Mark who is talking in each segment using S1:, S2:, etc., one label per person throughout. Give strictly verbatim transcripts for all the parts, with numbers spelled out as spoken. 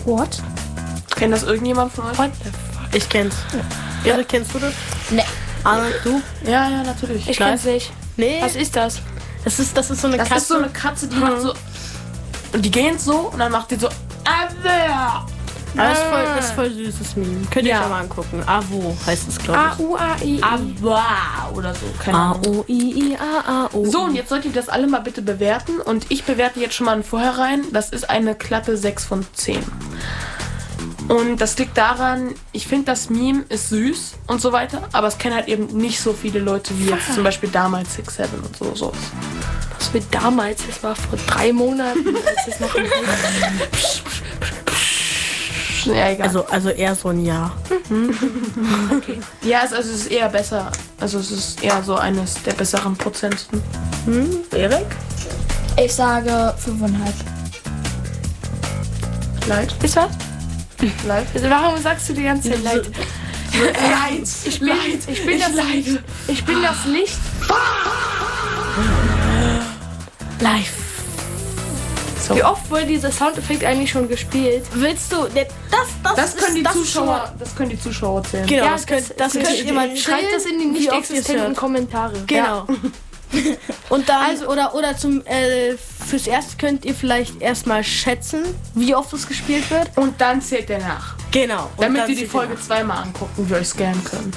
S1: What?
S2: Kennt das irgendjemand von euch?
S1: What the fuck?
S3: Ich kenn's. Ja. Erik, kennst du das?
S1: Nee.
S3: Arne, du?
S2: Ja, ja, natürlich.
S1: Ich kenn's nicht.
S3: Nee.
S1: Was ist das?
S3: Das ist, das ist so eine
S2: Das
S3: Katze.
S2: ist so eine Katze, die macht so... Und die gehen so und dann macht die so...
S3: Ah, das, ist voll, das ist voll süßes Meme. Könnt ihr
S2: Ja.
S3: euch ja mal angucken. Avo heißt es, glaube
S1: A
S3: ich.
S1: U A I.
S2: Ava oder so. Keine
S3: A
S2: Ahnung.
S3: O I I A A O.
S2: So, und jetzt sollt ihr das alle mal bitte bewerten. Und ich bewerte jetzt schon mal ein Vorhinein. Das ist eine glatte sechs von zehn. Und das liegt daran, ich finde, das Meme ist süß und so weiter. Aber es kennen halt eben nicht so viele Leute wie jetzt zum Beispiel damals Six Seven und so. so.
S1: Was wird damals? Das war vor drei Monaten. Als es noch ein
S2: Ja, egal.
S3: Also, also eher so ein Ja.
S2: Ja, es, also es ist eher besser. Also es ist eher so eines der besseren Prozenten.
S3: Hm? Erik?
S4: Ich sage fünfeinhalb.
S2: Leid?
S1: Ist was?
S2: Leid?
S1: Also warum sagst du die ganze Zeit leid?
S2: Leid!
S1: Ich bin, ich bin, das,
S2: leide.
S1: ich bin das Licht.
S3: Live.
S1: Wie oft wurde dieser Soundeffekt eigentlich schon gespielt?
S3: Willst du... Ne, das, das,
S2: Das können die
S3: ist, das
S2: Zuschauer, das können die Zuschauer zählen.
S3: Genau,
S1: Ja,
S3: das, könnt, das,
S1: das-
S3: könnt
S1: das-
S3: ihr mal
S1: Schreibt
S3: chillen,
S1: das in die
S3: wie
S1: nicht
S3: oft ihr's
S1: existenten
S3: hört.
S1: Kommentare.
S3: Genau. Und dann, also, oder, oder zum, äh, fürs Erste könnt ihr vielleicht erstmal schätzen, wie oft es gespielt wird.
S2: Und dann zählt der nach.
S3: Genau. Und
S2: Damit
S3: dann
S2: ihr die
S3: seht
S2: Folge zweimal angucken, wie ihr euch scannen können.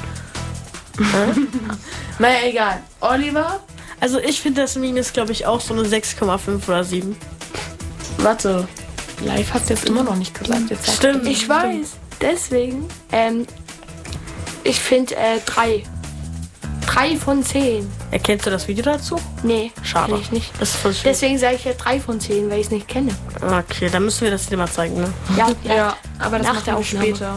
S2: Naja, egal. Oliver?
S3: Also ich finde, das Meme ist, glaube ich, auch so eine sechs Komma fünf oder sieben.
S2: Warte. Live hat es jetzt immer noch nicht gesagt. Jetzt sagt
S3: Stimmt.
S1: Ich weiß. Deswegen, ähm, ich finde äh, drei. Drei von zehn.
S3: Erkennst du das Video dazu?
S1: Nee,
S3: Schade.
S1: kenn ich nicht.
S3: Das ist voll schön.
S1: Deswegen sage ich ja drei von zehn, weil ich es nicht kenne.
S3: Okay, dann müssen wir das dir mal zeigen, ne?
S1: Ja,
S2: Ja,
S1: ja.
S2: aber das
S1: Nach
S2: machen
S1: der
S2: wir
S1: Aufnahme.
S2: später.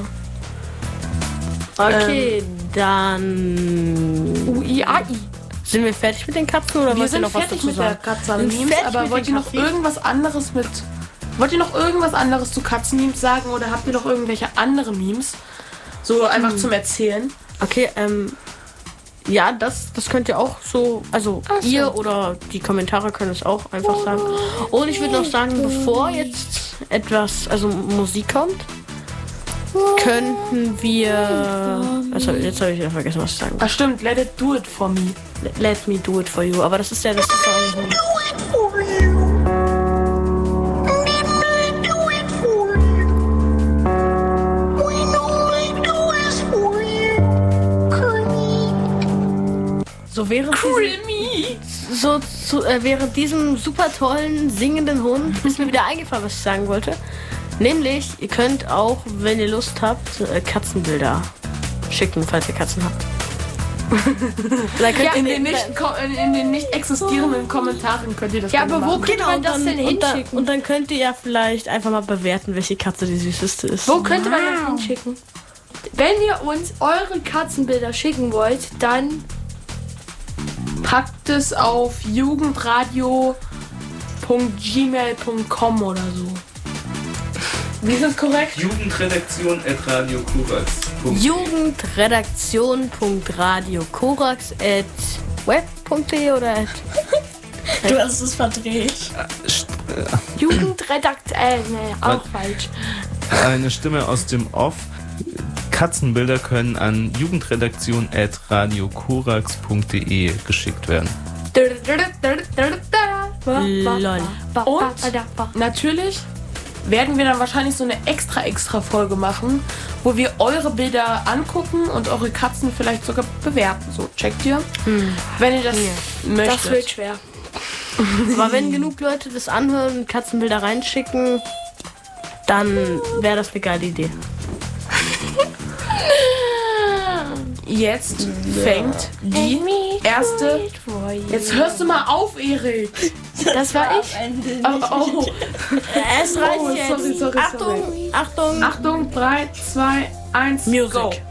S3: Okay, dann
S1: U I A I.
S3: sind wir fertig mit den Katzen oder
S2: Wir
S3: wollt ihr
S2: sind
S3: noch was
S2: fertig
S3: dazu
S2: mit der
S3: sagen?
S2: Katzenmemes,
S3: Sind fertig
S2: aber
S3: mit
S2: wollt
S3: den
S2: ihr noch
S3: Katzen?
S2: irgendwas anderes mit... Wollt ihr noch irgendwas anderes zu Katzenmemes sagen oder habt ihr noch irgendwelche andere Memes? So einfach zum Erzählen.
S3: Okay, ähm, ja, das, das könnt ihr auch so, also
S1: Ach so.
S3: ihr oder die Kommentare können es auch einfach sagen. Und ich würde noch sagen, bevor jetzt etwas, also Musik kommt, könnten wir, also jetzt habe ich wieder vergessen, was ich sagen
S2: Ah stimmt, let it do it for me.
S3: wollte. Let me do it for you, aber das ist ja das Song. So während
S2: Creamy!
S3: diesem, so zu, äh, während diesem super tollen singenden Hund ist mir wieder eingefallen, was ich sagen wollte. Nämlich, ihr könnt auch, wenn ihr Lust habt, äh, Katzenbilder schicken, falls ihr Katzen habt. Dann könnt
S2: Ja,
S3: ihr
S2: in
S3: ne-
S2: den, nicht, ko- in in den nicht existierenden Kommentaren könnt ihr das
S1: Ja,
S2: gerne
S1: aber wo
S2: machen.
S1: könnte man das
S3: und
S1: denn
S3: dann, und, dann,
S1: hinschicken?
S3: und dann könnt ihr ja vielleicht einfach mal bewerten, welche Katze die süßeste ist.
S1: Wo könnte man das hinschicken? Wenn ihr uns eure Katzenbilder schicken wollt, dann
S2: Packt es auf jugendradio punkt gmail punkt com oder so. Wie ist das korrekt?
S5: Jugendredaktion at radio korax.
S3: Jugendredaktion.radiokorax at web punkt de oder at
S4: Du hast es verdreht.
S1: Jugendredakt... Äh, nee, auch falsch.
S5: Eine Stimme aus dem Off. Katzenbilder können an jugendredaktion at radio korax punkt de geschickt werden.
S3: Lol.
S2: Und natürlich werden wir dann wahrscheinlich so eine extra extra Folge machen, wo wir eure Bilder angucken und eure Katzen vielleicht sogar bewerten. So, checkt ihr? Wenn ihr das möchtet.
S1: Das wird schwer.
S3: Aber wenn genug Leute das anhören und Katzenbilder reinschicken, dann wäre das eine geile Idee.
S2: Jetzt fängt die erste... Jetzt hörst du mal auf, Erik.
S1: Das war ich.
S2: Oh, oh.
S3: Es reicht
S2: Oh,
S3: jetzt.
S2: sorry, sorry,
S3: Achtung,
S2: sorry.
S3: Achtung.
S2: Achtung, drei, zwei, eins,
S3: Music.
S2: go.